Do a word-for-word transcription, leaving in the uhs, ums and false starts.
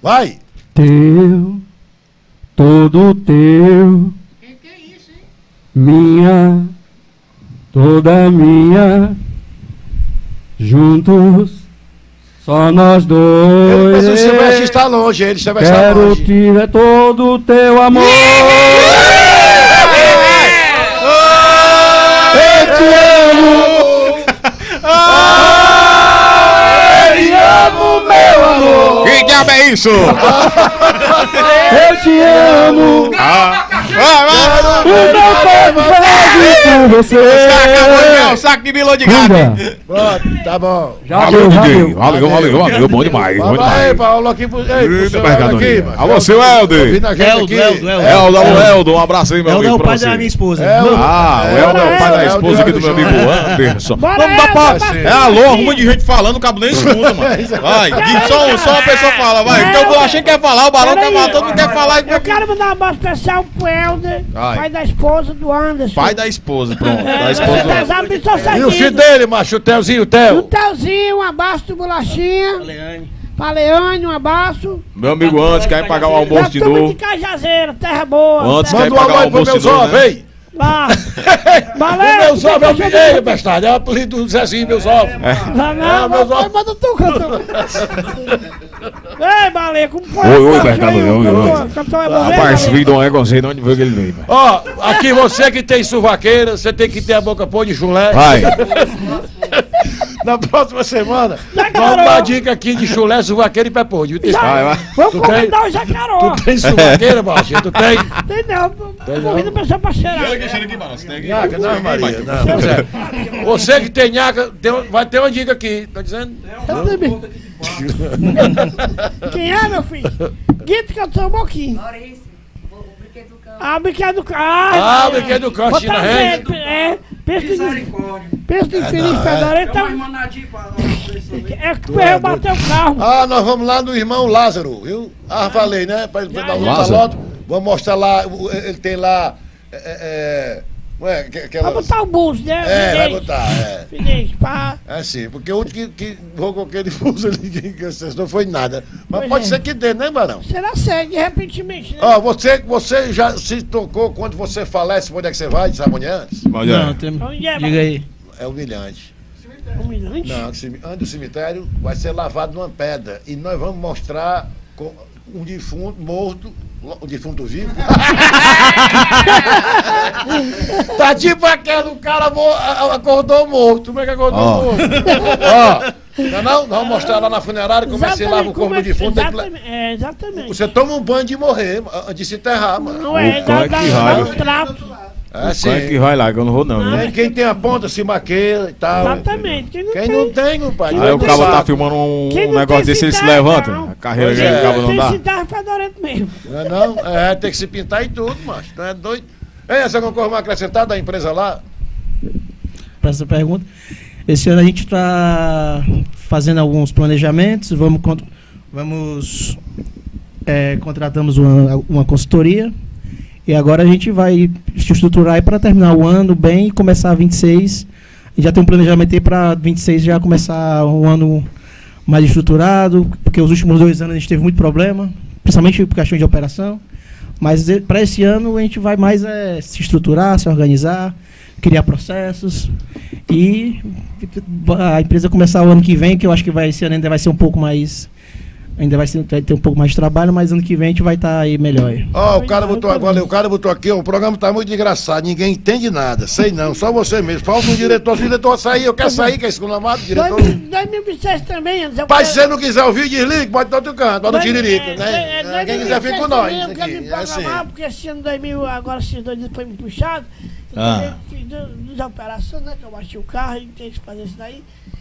Vai! Teu, todo teu. Que que é isso, hein? Minha, toda minha, juntos, só nós dois. Mas o Silvestre está longe, ele Silvestre está Quero longe. te ver todo o teu amor. Eu te amo! Eu te amo, meu amor! Que diabo é isso? Eu te amo. Ah. Vai, vai. O meu corpo faz por você. Acabou de ganhar o saco de milô de gato, hein? Pronto, tá bom. Já Valeu, deu, já D J. deu. Valeu, valeu, valeu. Bom demais, bom Vai, vai, demais. Paulo, aqui pro. Ei, pro Eita, seu mercadoria. Helder aqui, mano. Alô, seu Helder. Ouvindo a gente Eldo, aqui. Eldo, Eldo. Eldo, alô, Eldo. Um abraço aí, meu Eldo é amigo. o pra pai você. da minha esposa. Eldo. Ah, o Eldo é o pai da Eldo, esposa aqui do Eldo, meu amigo Eldo. Anderson. Bora, Vamos dar pra... Eldo, É alô, arruma de gente falando, o cabo nem escuta, mano. Vai, diz só, só uma pessoa fala, vai. Então eu achei que quer falar, o Barão quer falar, todo mundo quer falar. Eu quero mandar um abraço especial pro Helder, Ai. pai da esposa do Anderson. Pai da esposa, pronto. É, Da esposa do Meus amigos estão E o filho seguindo. dele, macho, o Telzinho, o O Tel. Telzinho, um abraço do Bolachinha. Pra Leane, um abraço. Meu amigo antes quer pagar o almoço de Da turma novo. de Cajazeira, terra boa. Antes terra quer Manda um pagar o alô pro almoço meu de novo, Zova, né? ei. lá. O Valeu. meu Zova é o Mineiro, bestado. É o apelido do Zezinho, meu Zova. Não, não, É, meus vai, ovos. manda tu, cantor. Ei, Baleia, como foi? Oi, oi, Cantor, Mercado, oi, oi, cantor, oi. cantor é morrer, Rapaz, esse Baleia? vídeo é com você, de onde veio ele veio, velho. Ó, aqui você que tem suvaqueira, você tem que ter a boca pôr de chulé. Vai. Na próxima semana, Jacaró. vamos dar dica aqui de chulé, suvaqueira e pé podre. Vai, vai. Vamos Tu tem? convidar o Jacaró. Tu tem suvaqueira, baixinho? Tu tem? Tem não, convida a pessoa pra cheirar. Nhaca, não, Maria, não. Pois é. Você que tem nhaca, tem, vai ter uma dica aqui, tá dizendo? Quem é, meu filho? Guito que eu sou um pouquinho. Maurício, o o brinquedo do cão. Ah, o brinquedo do carro. Ah, o brinquedo do cão, Vou China trazer, Rende. é, pensa em Misericórdia. pensa em feliz não, fedorento, Tem uma então, irmã Nadir pra nós. é que eu bater o carro. Ah, nós vamos lá no irmão Lázaro, viu? Ah, falei, né? Pra ele dar um Lázaro. lote. Vamos mostrar lá, o- ele tem lá. É, é, é, não é, que- Vai aquelas- botar o buço, né? É, vai Finês. botar, é. Finês, pá. É sim, porque o único que, que vou com aquele fuso ali, que, que vocês não foi nada. Mas Pois pode é. ser que dê, né, Barão? Será sério, de repentemente, né? Ó, você, você já se tocou quando você falece, onde é que você vai, sabe onde é antes? Olha. Não, tem... Onde é, Diga aí. É humilhante. Humilhante? Não, que cemi- antes do cemitério vai ser lavado numa pedra. E nós vamos mostrar com um defunto morto, um defunto vivo. Tá tipo aquele o cara mo- a- a- acordou morto. Como é que acordou Ó. morto? Ó, não, é não, nós vamos mostrar lá na funerária como é que se lava o corpo como do é que- defunto. Tem que- Exatamente, é, exatamente. Você toma um banho de morrer, antes de se enterrar, mano. Não é, O cão dá, é dá, que dá raio. um trato. É Quem é que vai lá, que eu não vou não, Quem, viu? quem tem a ponta se maqueia e tal. Exatamente. Quem não Quem tem, não tem, compadre. Aí o não cabo tá sabe. filmando um, Quem um não negócio tem desse, ele se cidade, levanta. não. A carreira Pois dele é. o cabo não tem dá. cidade fedorento mesmo. Não é não? É, tem que se pintar e tudo, macho. Não é doido? Ei, você concorre mais acrescentado da empresa lá? Para essa pergunta. Esse ano a gente está fazendo alguns planejamentos, vamos, con- vamos é, contratamos uma, uma consultoria e agora a gente vai se estruturar para terminar o ano bem e começar vinte e seis. E já tem um planejamento aí para vinte e seis já começar um ano mais estruturado, porque os últimos dois anos a gente teve muito problema, principalmente por questão de operação. Mas para esse ano a gente vai mais é, se estruturar, se organizar, criar processos e a empresa começar o ano que vem, que eu acho que vai, esse ano ainda vai ser um pouco mais, ainda vai, ser, vai ter um pouco mais de trabalho, mas ano que vem a gente vai estar aí melhor. aí. Ó, o cara botou agora, o cara botou aqui, ó, o programa tá muito engraçado, ninguém entende nada, sei não, só você mesmo. Falta um diretor, se o diretor sair, eu quero sair, que é segundo amado, diretor. dois mil e sete também, Anderson. eu Pai, quero- se você não quiser ouvir, desliga, pode dar outro canto, pode no tiririca, É, né? é, É, Quem dois quiser mil e fica com sete nós também, eu quero aqui, me é assim. programar, porque esse ano dois mil, agora esses dois dias foi me puxado. Ah. Fiz duas operações, né? Que eu bati o carro e tem que fazer isso daí.